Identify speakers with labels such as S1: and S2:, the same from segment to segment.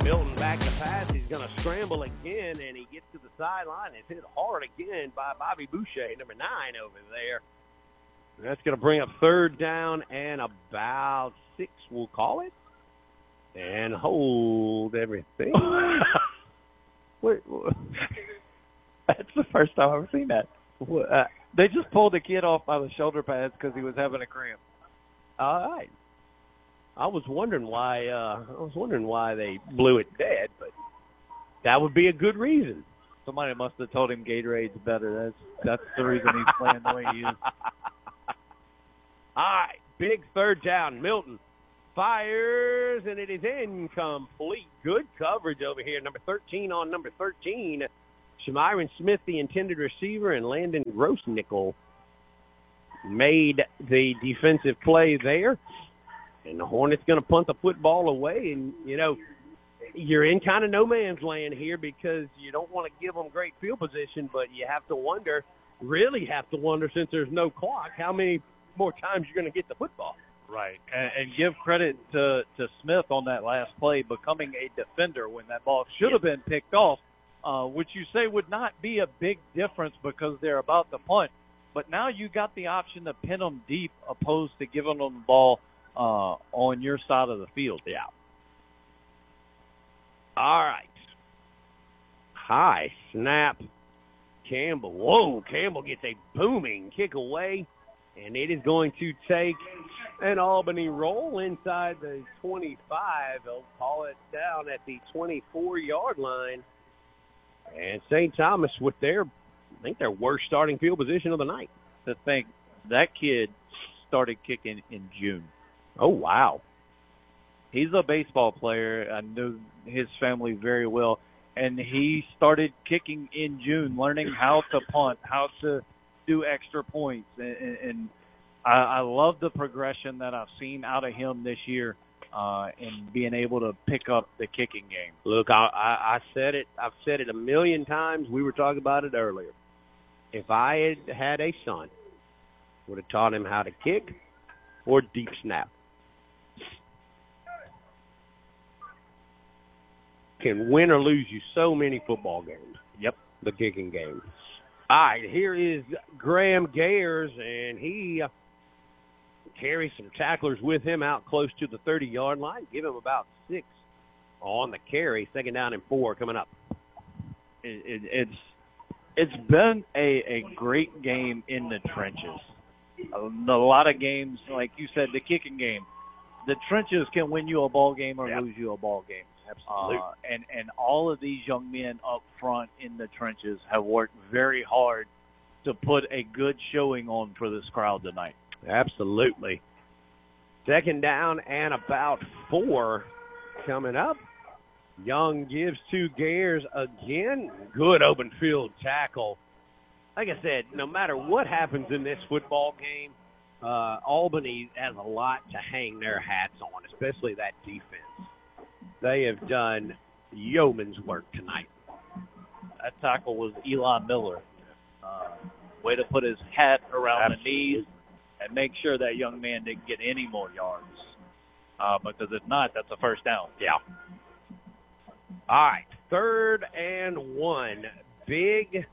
S1: Milton back to pass. He's going to scramble again, and he gets to the sideline. It's hit hard again by Bobby Boucher, number 9 over there. That's going to bring up third down and about 6, we'll call it, and hold everything.
S2: Wait, that's the first time I've ever seen that. They just pulled the kid off by the shoulder pads because he was having a cramp.
S1: All right. I was wondering why they blew it dead, but that would be a good reason.
S2: Somebody must have told him Gatorade's better. That's the reason he's playing the way he is.
S1: All right, big third down. Milton fires, and it is incomplete. Good coverage over here. Number 13 on number 13. Shamyron Smith, the intended receiver, and Landon Grossnickel made the defensive play there. And the Hornets going to punt the football away. And, you know, you're in kind of no man's land here because you don't want to give them great field position, but you have to wonder, since there's no clock, how many more times you're going to get the football.
S2: Right. And give credit to Smith on that last play, becoming a defender when that ball should have been picked off, which you say would not be a big difference because they're about to punt. But now you got the option to pin them deep opposed to giving them the ball on your side of the field.
S1: Yeah. All right. High snap. Campbell. Whoa, Campbell gets a booming kick away, and it is going to take an Albany roll inside the 25. They'll call it down at the 24-yard line. And St. Thomas with their worst starting field position of the night.
S2: To think that kid started kicking in June.
S1: Oh, wow.
S2: He's a baseball player. I know his family very well. And he started kicking in June, learning how to punt, how to do extra points. And I love the progression that I've seen out of him this year in being able to pick up the kicking game.
S1: Look, I said it. I've said it a million times. We were talking about it earlier. If I had a son, would have taught him how to kick or deep snap. Can win or lose you so many football games.
S2: Yep.
S1: The kicking game. All right, here is Graham Gayers, and he carries some tacklers with him out close to the 30-yard line. Give him about 6 on the carry. Second down and 4 coming up.
S2: It's been a great game in the trenches. A lot of games, like you said, the kicking game. The trenches can win you a ball game or lose you a ball game.
S1: Absolutely.
S2: And all of these young men up front in the trenches have worked very hard to put a good showing on for this crowd tonight.
S1: Absolutely. Second down and about 4 coming up. Young gives to Gayers again. Good open field tackle. Like I said, no matter what happens in this football game, Albany has a lot to hang their hats on, especially that defense. They have done yeoman's work tonight.
S2: That tackle was Eli Miller. Way to put his hat around the knees and make sure that young man didn't get any more yards. Because if not, that's a first down.
S1: Yeah. All right, 3rd and 1. Big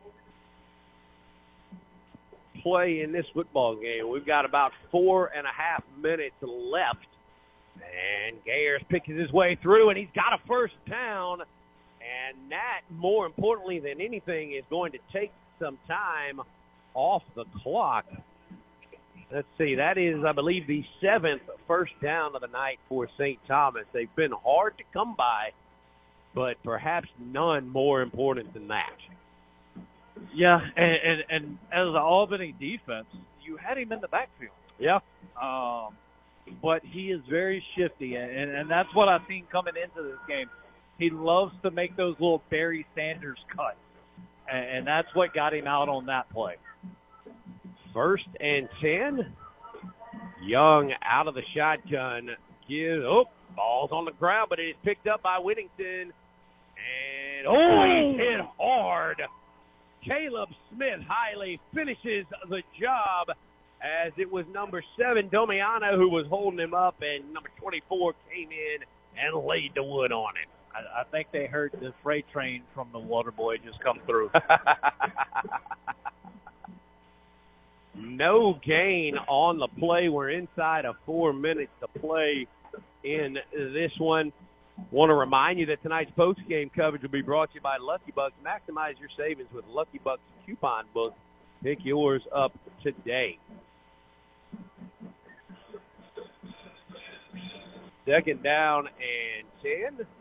S1: play in this football game. We've got about 4.5 minutes left. And Gayers picks his way through, and he's got a first down. And that, more importantly than anything, is going to take some time off the clock. Let's see, that is, I believe, the 7th first down of the night for St. Thomas. They've been hard to come by, but perhaps none more important than that.
S2: Yeah, and as an Albany defense, you had him in the backfield.
S1: Yeah.
S2: But he is very shifty, and that's what I've seen coming into this game. He loves to make those little Barry Sanders cuts, and that's what got him out on that play.
S1: 1st and 10. Young out of the shotgun. Ball's on the ground, but it is picked up by Whittington. And, he's hit hard. Caleb Smith Hiley finishes the job, as it was number 7, Domiano, who was holding him up, and number 24 came in and laid the wood on him.
S2: I think they heard the freight train from the water boy just come through.
S1: No gain on the play. We're inside of 4 minutes to play in this one. Want to remind you that tonight's post-game coverage will be brought to you by Lucky Bucks. Maximize your savings with Lucky Bucks coupon book. Pick yours up today. Second down and 10.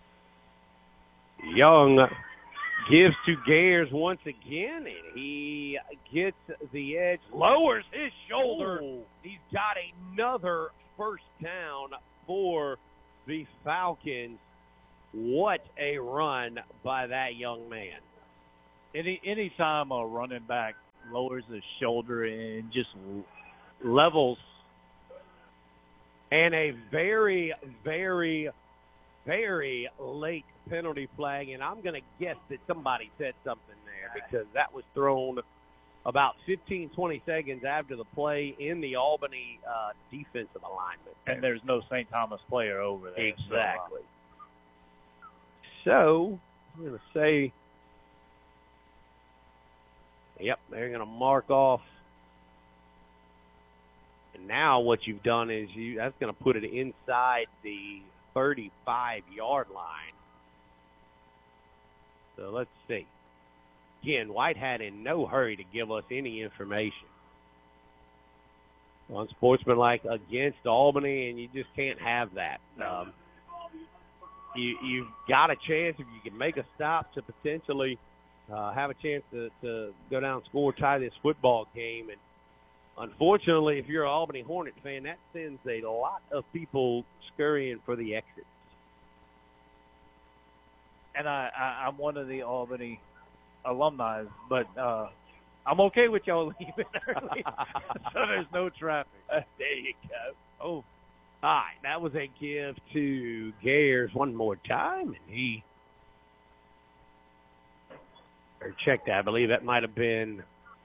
S1: Young gives to Gayers once again, and he gets the edge, lowers his shoulder. Ooh. He's got another first down for the Falcons. What a run by that young man.
S2: Any time a running back lowers his shoulder and just levels.
S1: And a very, very, very late penalty flag, and I'm going to guess that somebody said something there because that was thrown about 15, 20 seconds after the play in the Albany defensive alignment.
S2: And there's no St. Thomas player over there.
S1: Exactly. So, I'm going to say, yep, they're going to mark off. And now what you've done is that's going to put it inside the 35-yard line. So let's see. Again, Whitehead in no hurry to give us any information. Unsportsmanlike against Albany, and you just can't have that. You've got a chance, if you can make a stop, to potentially have a chance to go down and score, tie this football game. And unfortunately, if you're an Albany Hornet fan, that sends a lot of people scurrying for the exits.
S2: And I'm one of the Albany alumni, but I'm okay with y'all leaving early, so there's no traffic.
S1: There you go. Oh, all right. That was a give to Gayers one more time, and he checked that. I believe that might have been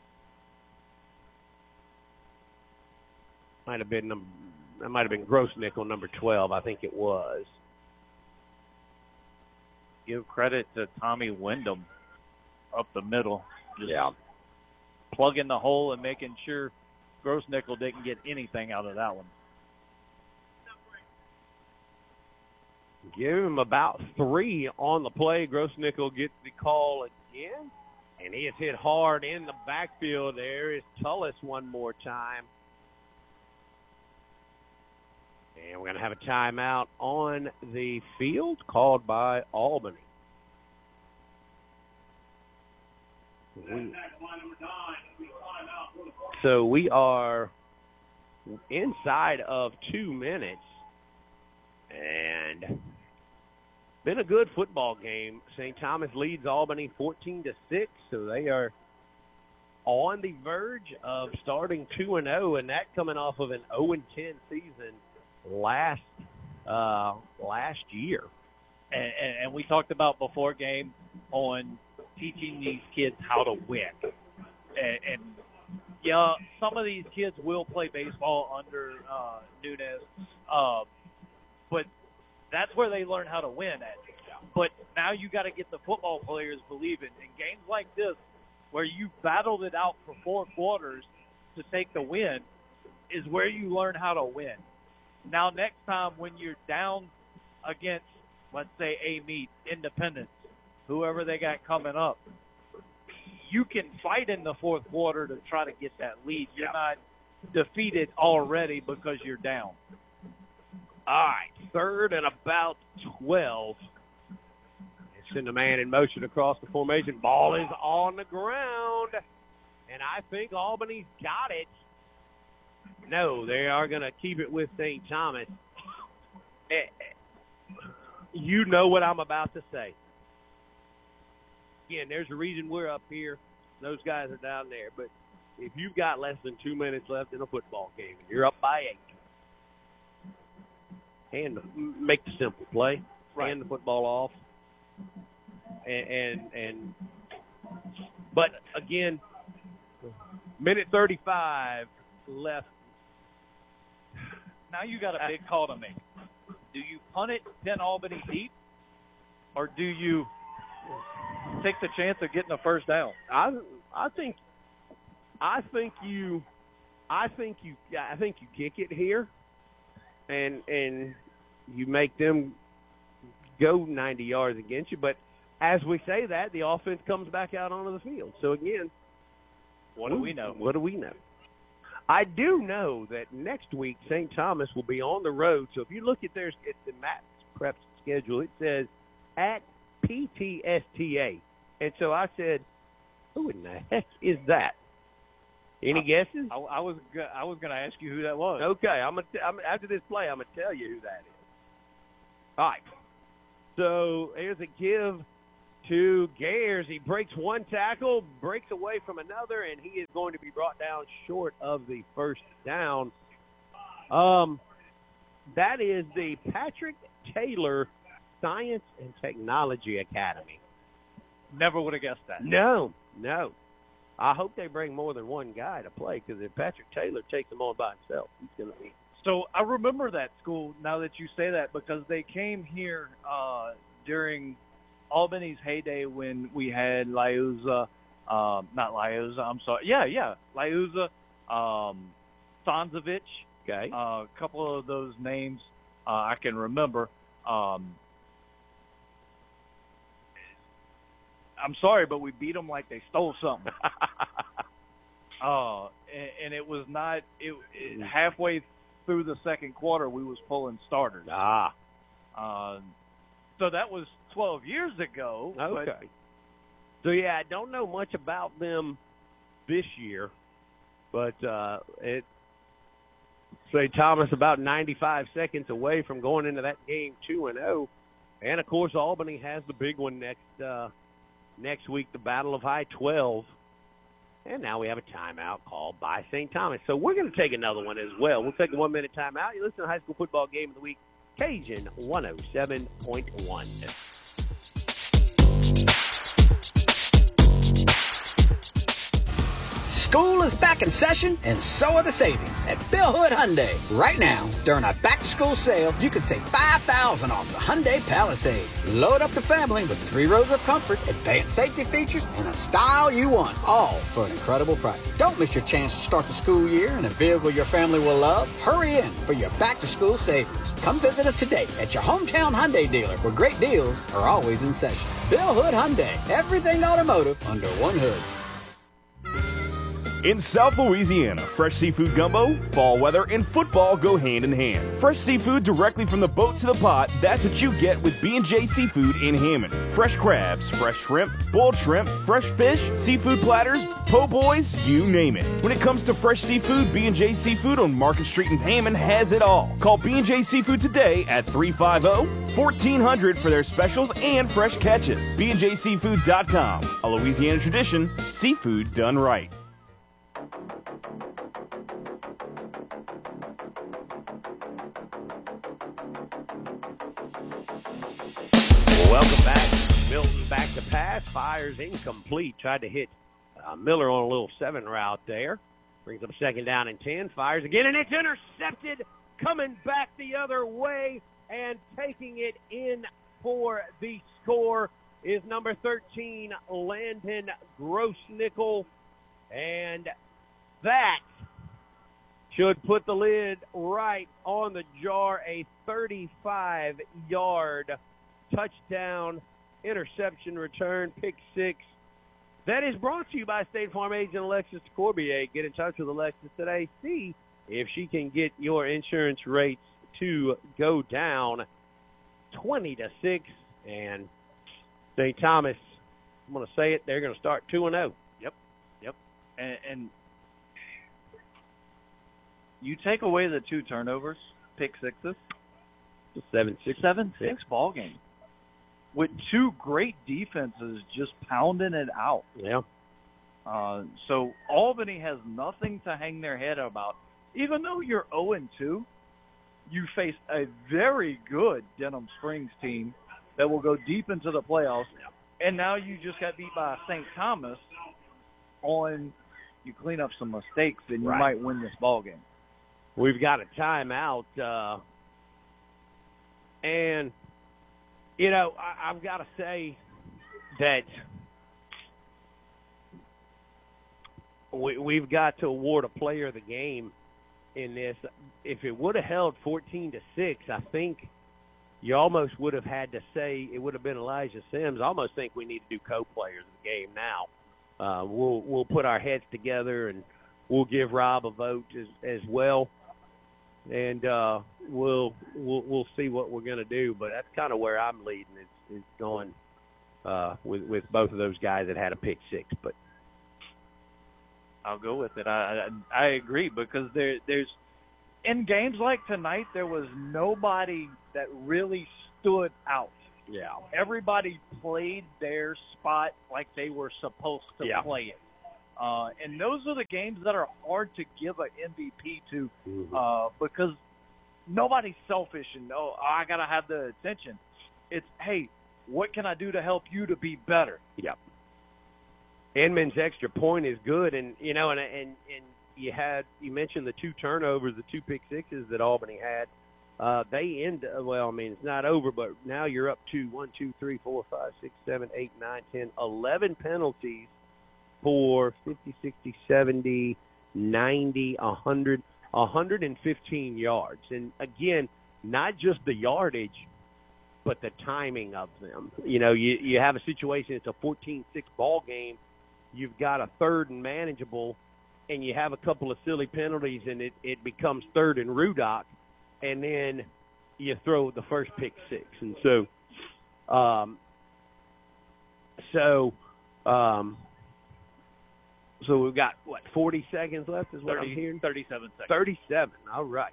S1: Grossnickel, number 12. I think it was.
S2: Give credit to Tommy Wyndham up the middle. Just plugging the hole and making sure Grossnickel didn't get anything out of that one.
S1: Give him about 3 on the play. Grossnickel gets the call again, and he is hit hard in the backfield. There is Tullis one more time. And we're going to have a timeout on the field called by Albany. So we are inside of 2 minutes. And been a good football game. St. Thomas leads Albany 14-6, so they are on the verge of starting 2-0, and that coming off of an 0-10 season last year.
S2: And we talked about before game on teaching these kids how to win. And yeah, some of these kids will play baseball under Nunez, but that's where they learn how to win at. But now you got to get the football players believing. In games like this, where you battled it out for 4 quarters to take the win, is where you learn how to win. Now, next time when you're down against, let's say, A-Meat, Independence, whoever they got coming up, you can fight in the 4th quarter to try to get that lead. You're not defeated already because you're down.
S1: All right, 3rd and about 12. Send a man in motion across the formation. Ball is on the ground, and I think Albany's got it. No, they are going to keep it with St. Thomas. You know what I'm about to say. Again, there's a reason we're up here. Those guys are down there. But if you've got less than 2 minutes left in a football game and you're up by 8, and make the simple play, hand the football off. But again, minute 35 left.
S2: Now you got a big call to make. Do you punt it, pin Albany deep, or do you take the chance of getting a first down?
S1: I think you kick it here, and you make them go 90 yards against you. But as we say that, the offense comes back out onto the field. So again,
S2: what do we know?
S1: What do we know? I do know that next week St. Thomas will be on the road. So if you look at the Matt's Prep schedule, it says at PTSTA. And so I said, who in the heck is that? Any guesses?
S2: I was going to ask you who that was.
S1: Okay, I'm after this play, I'm going to tell you who that is. All right. So here's a give to Gayers. He breaks one tackle, breaks away from another, and he is going to be brought down short of the first down. That is the Patrick Taylor Science and Technology Academy.
S2: Never would have guessed that.
S1: No. I hope they bring more than one guy to play, because if Patrick Taylor takes them on by himself, he's going to be.
S2: So I remember that school now that you say that, because they came here during Albany's heyday when we had Liuza, not Liuza, I'm sorry. Yeah, Liuza, Sanzovic.
S1: Okay.
S2: A couple of those names I can remember. I'm sorry, but we beat them like they stole something. And it was not halfway through the second quarter we was pulling starters. So that was 12 years ago.
S1: Okay. So yeah, I don't know much about them this year, but St. Thomas about 95 seconds away from going into that game 2-0, and of course Albany has the big one next week, the Battle of I-12. And now we have a timeout called by St. Thomas. So we're going to take another one as well. We'll take a 1-minute timeout. You listen to High School Football Game of the Week, Cajun 107.1.
S3: School is back in session, and so are the savings at Bill Hood Hyundai. Right now, during our back-to-school sale, you can save $5,000 off the Hyundai Palisade. Load up the family with 3 rows of comfort, advanced safety features, and a style you want, all for an incredible price. Don't miss your chance to start the school year in a vehicle your family will love. Hurry in for your back-to-school savings. Come visit us today at your hometown Hyundai dealer, where great deals are always in session. Bill Hood Hyundai, everything automotive under one hood.
S4: In South Louisiana, fresh seafood gumbo, fall weather, and football go hand in hand. Fresh seafood directly from the boat to the pot, that's what you get with B&J Seafood in Hammond. Fresh crabs, fresh shrimp, boiled shrimp, fresh fish, seafood platters, po' boys, you name it. When it comes to fresh seafood, B&J Seafood on Market Street in Hammond has it all. Call B&J Seafood today at 350-1400 for their specials and fresh catches. BNJSeafood.com, a Louisiana tradition, seafood done right.
S1: Welcome back. Milton back to pass. Fires incomplete. Tried to hit Miller on a little 7 route there. Brings up 2nd down and 10. Fires again, and it's intercepted. Coming back the other way and taking it in for the score is number 13, Landon Grossnickel. And that should put the lid right on the jar. A 35-yard touchdown, interception return, pick 6. That is brought to you by State Farm agent Alexis Corbier. Get in touch with Alexis today. See if she can get your insurance rates to go down 20-6. And St. Thomas, I'm going to say it, they're going to start 2-0.
S2: Yep. And you take away the 2 turnovers, pick 6s.
S1: 7-6
S2: ball game with 2 great defenses just pounding it out.
S1: Yeah.
S2: So Albany has nothing to hang their head about. Even though you're 0-2, you face a very good Denham Springs team that will go deep into the playoffs. And now you just got beat by St. Thomas you clean up some mistakes and you might win this ball game.
S1: We've got a timeout, and You know, I've got to say that we've got to award a player of the game in this. If it would have held 14-6, I think you almost would have had to say it would have been Elijah Sims. I almost think we need to do co-players of the game now. We'll put our heads together and we'll give Rob a vote as well, and we'll see what we're going to do. But that's kind of where I'm leading. It's going with both of those guys that had a pick six. But
S2: I'll go with it. I agree, because there's in games like tonight, there was nobody that really stood out.
S1: Yeah,
S2: everybody played their spot like they were supposed to play it. And those are the games that are hard to give an MVP to, because nobody's selfish and, I got to have the attention. It's, hey, what can I do to help you to be better?
S1: Yep. Inman's extra point is good, and you know, and you mentioned the two turnovers, the two pick sixes that Albany had. They end well. I mean, it's not over, but now you're up to 1, 2, 3, 4, 5, 6, 7, 8, 9, 10, 11 penalties for 50, 60, 70, 90, 100, 115 yards. And again, not just the yardage, but the timing of them. You know, you have a situation, it's a 14-6 ball game. You've got a third and manageable, and you have a couple of silly penalties, and it becomes third and Rudock, and then you throw the first pick six. And so we've got, 40 seconds left is what I'm hearing?
S2: 37 seconds.
S1: 37, all right.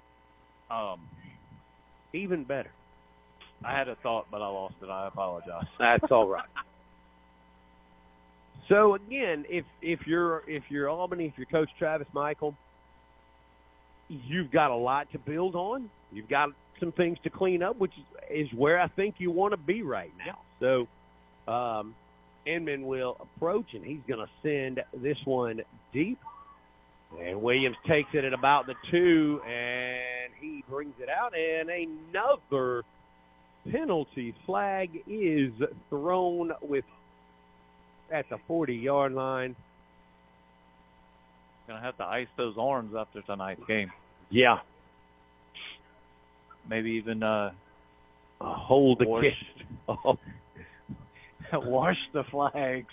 S1: Even better.
S2: I had a thought, but I lost it. I apologize.
S1: That's all right. So again, if you're Albany, if you're Coach Travis Michael, you've got a lot to build on. You've got some things to clean up, which is where I think you want to be right now. So Inman will approach, and he's going to send this one deep. And Williams takes it at about the 2, and he brings it out, and another penalty flag is thrown at the 40-yard line.
S2: Going to have to ice those arms after tonight's game.
S1: Yeah.
S2: Maybe even
S1: hold the kiss. Oh.
S2: Wash the flags.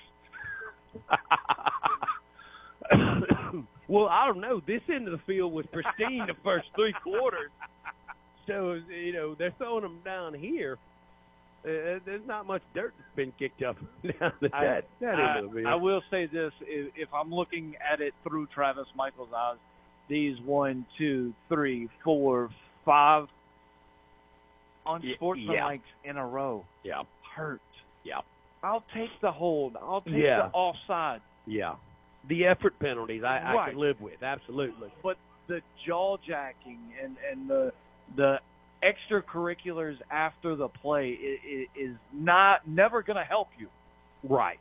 S1: Well, I don't know. This end of the field was pristine the first 3 quarters. So, you know, they're throwing them down here. There's not much dirt that's been kicked up down that end of the field.
S2: I will say this. If I'm looking at it through Travis Michael's eyes, these 1, 2, 3, 4, 5 unsportsmanlike in a row hurt.
S1: Yeah.
S2: I'll take the hold. I'll take the offside.
S1: Yeah. The effort penalties I can live with, absolutely.
S2: But the jaw-jacking and the extracurriculars after the play is never going to help you.
S1: Right.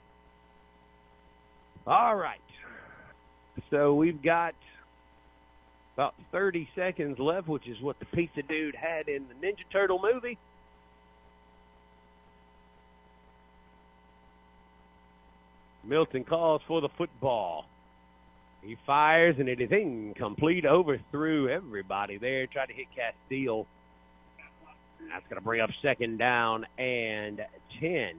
S1: All right. So we've got about 30 seconds left, which is what the pizza dude had in the Ninja Turtle movie. Milton calls for the football. He fires, and it is incomplete. Overthrew everybody there. Tried to hit Castile. That's going to bring up second down and 10.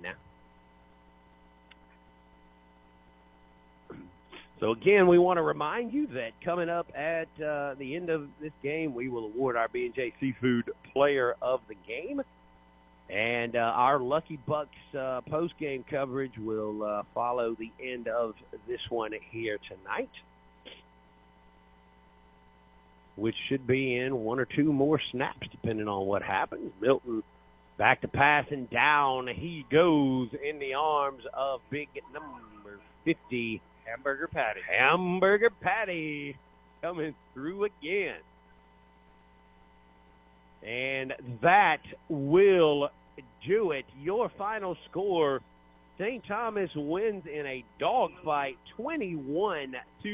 S1: So, again, we want to remind you that coming up at the end of this game, we will award our B&J Seafood Player of the Game. And our Lucky Bucks post-game coverage will follow the end of this one here tonight, which should be in 1 or 2 more snaps, depending on what happens. Milton back to pass, and down he goes in the arms of big number 50,
S2: Hamburger Patty.
S1: Hamburger Patty coming through again. And that will do it. Your final score, St. Thomas wins in a dogfight 21-6.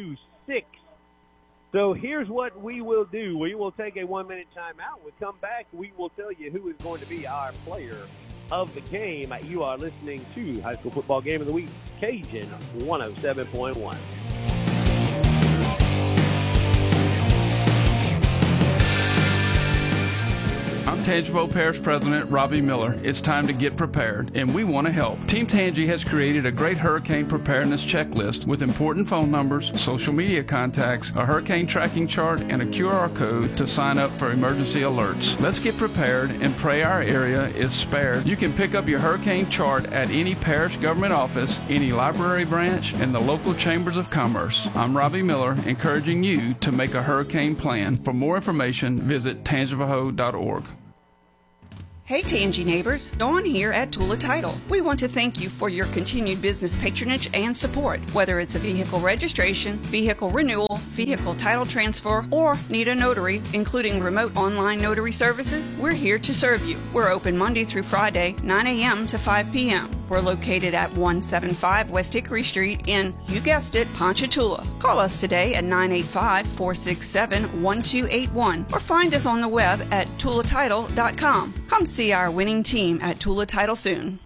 S1: So here's what we will do. We will take a 1-minute timeout. We'll come back. We will tell you who is going to be our player of the game. You are listening to High School Football Game of the Week, Cajun 107.1.
S5: I'm Tangipahoa Parish President Robbie Miller. It's time to get prepared, and we want to help. Team Tangi has created a great hurricane preparedness checklist with important phone numbers, social media contacts, a hurricane tracking chart, and a QR code to sign up for emergency alerts. Let's get prepared and pray our area is spared. You can pick up your hurricane chart at any parish government office, any library branch, and the local chambers of commerce. I'm Robbie Miller, encouraging you to make a hurricane plan. For more information, visit tangipahoa.org.
S6: Hey Tangi neighbors, Dawn here at Tula Title. We want to thank you for your continued business patronage and support. Whether it's a vehicle registration, vehicle renewal, vehicle title transfer, or need a notary, including remote online notary services, we're here to serve you. We're open Monday through Friday, 9 a.m. to 5 p.m. We're located at 175 West Hickory Street in, you guessed it, Ponchatoula. Call us today at 985-467-1281 or find us on the web at tulatitle.com. Come see our winning team at Tula Title soon.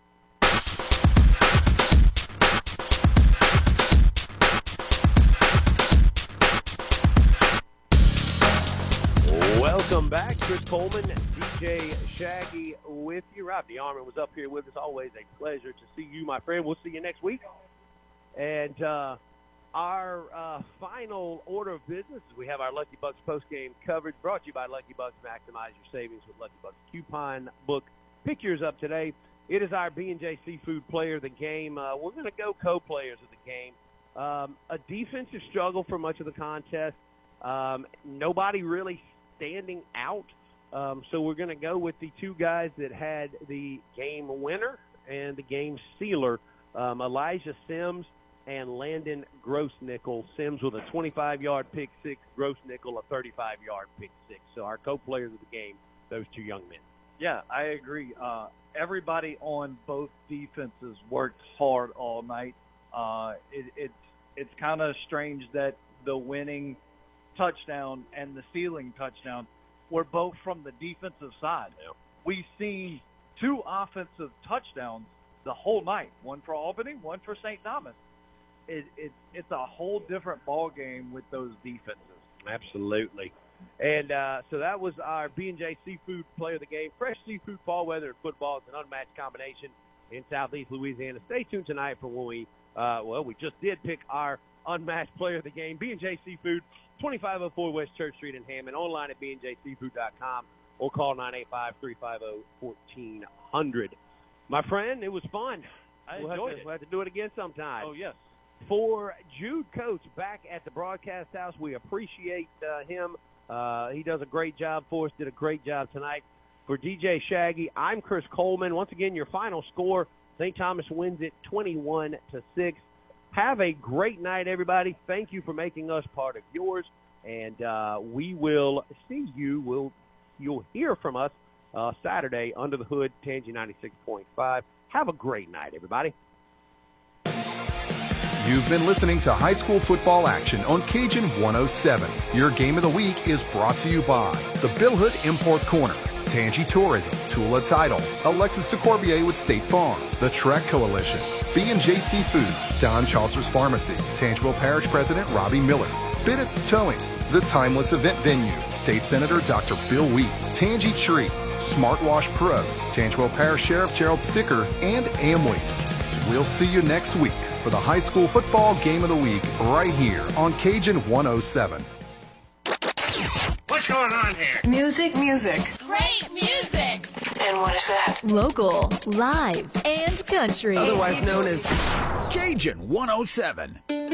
S1: Welcome back. Chris Coleman, DJ Shaggy with you. Rob DeArmond was up here with us. Always a pleasure to see you, my friend. We'll see you next week. And our final order of business is we have our Lucky Bucks post-game coverage brought to you by Lucky Bucks. Maximize your savings with Lucky Bucks coupon book. Pick yours up today. It is our B&J Seafood player of the game. We're going to go co-players of the game. A defensive struggle for much of the contest. Nobody really standing out. So we're going to go with the two guys that had the game winner and the game sealer, Elijah Sims and Landon Grossnickel. Sims with a 25-yard pick six, Grossnickel a 35-yard pick six. So our co-players of the game, those two young men.
S2: Yeah, I agree. Everybody on both defenses worked hard all night. It's kind of strange that the winning touchdown and the sealing touchdown were both from the defensive side.
S1: Yeah.
S2: We've seen two offensive touchdowns the whole night, one for Albany, one for St. Thomas. It's a whole different ball game with those defenses.
S1: Absolutely. And so that was our B&J Seafood player of the game. Fresh seafood, fall weather, and football is an unmatched combination in Southeast Louisiana. Stay tuned tonight for when we just did pick our unmatched player of the game. B&J Seafood, 2504 West Church Street in Hammond. Online at bnjseafood.com or call 985-350-1400. My friend, it was fun.
S2: I enjoyed it.
S1: We'll have to do it again sometime.
S2: Oh, yes.
S1: For Jude Coates back at the broadcast house, we appreciate him. He does a great job for us, did a great job tonight. For DJ Shaggy, I'm Chris Coleman. Once again, your final score, St. Thomas wins it 21-6. Have a great night, everybody. Thank you for making us part of yours, and we will see you. You'll hear from us Saturday, Under the Hood, Tangi 96.5. Have a great night, everybody.
S7: You've been listening to high school football action on Cajun 107. Your game of the week is brought to you by the Bill Hood Import Corner, Tangi Tourism, Tula Title, Alexis DeCorbier with State Farm, the Trek Coalition, B&J Seafood, Don Chaucer's Pharmacy, Tangipahoa Parish President Robbie Miller, Bennett's Towing, The Timeless Event Venue, State Senator Dr. Bill Wheat, Tangi Tree, Smart Wash Pro, Tangipahoa Parish Sheriff Gerald Sticker, and Amwaste. We'll see you next week for the high school football game of the week right here on Cajun 107.
S8: What's going on here?
S9: Music.
S10: Great music.
S9: And what is that?
S10: Local, live, and country.
S8: Otherwise known as
S3: Cajun 107.